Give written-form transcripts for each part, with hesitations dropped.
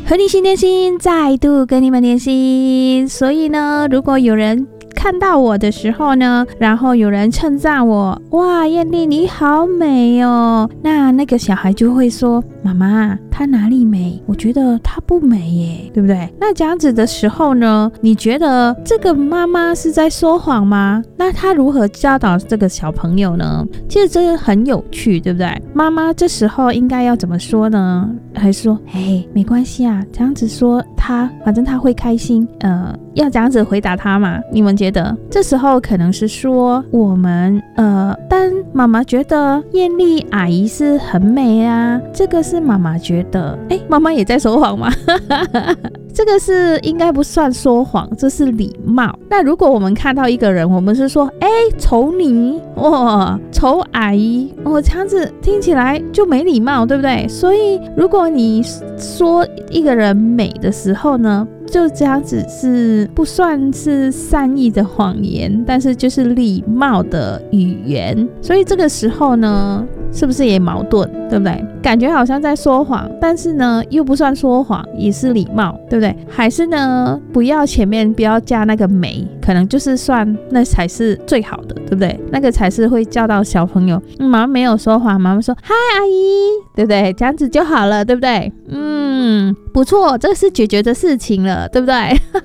和你心连心，再度跟你们连心。所以呢，如果有人看到我的时候呢，然后有人称赞我，哇，艳丽你好美哦，那个小孩就会说，妈妈她哪里美？我觉得她不美耶，对不对？那这样子的时候呢，你觉得这个妈妈是在说谎吗？那她如何教导这个小朋友呢？其实这个很有趣，对不对？妈妈这时候应该要怎么说呢？还是说，没关系啊，这样子说反正他会开心，要这样子回答他嘛？你们觉得？这时候可能是说我们但妈妈觉得艳丽阿姨是很美啊，这个是妈妈觉得，妈妈也在说谎吗？这个是应该不算说谎，这是礼貌。那如果我们看到一个人，我们是说，丑你，哇，丑阿姨，这样子听起来就没礼貌，对不对？所以如果你说一个人美的时候呢，就这样子是不算是善意的谎言，但是就是礼貌的语言。所以这个时候呢，是不是也矛盾，对不对？感觉好像在说谎，但是呢又不算说谎，也是礼貌，对不对？还是呢前面不要加那个美，可能就是算那才是最好的，对不对？那个才是会教到小朋友，妈妈没有说谎，妈妈说嗨阿姨，对不对？这样子就好了，对不对？不错，这是解决的事情了，对不对？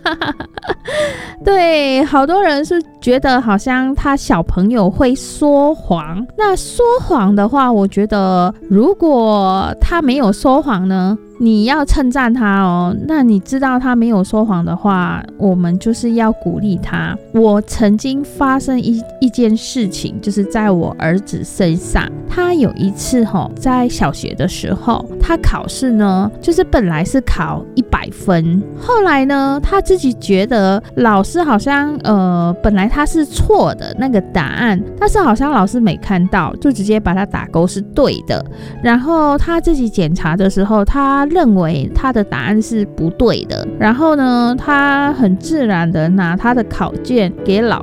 对，好多人是觉得好像他小朋友会说谎。那说谎的话，我觉得如果他没有说谎呢，你要称赞他哦。那你知道他没有说谎的话，我们就是要鼓励他。我曾经发生一件事情，就是在我儿子身上。他有一次在小学的时候，他考试呢，就是本来是考100分，后来呢，他自己觉得老师好像本来他是错的那个答案，但是好像老师没看到，就直接把他打勾是对的。然后他自己检查的时候，他认为他的答案是不对的，然后呢，他很自然的拿他的考卷给老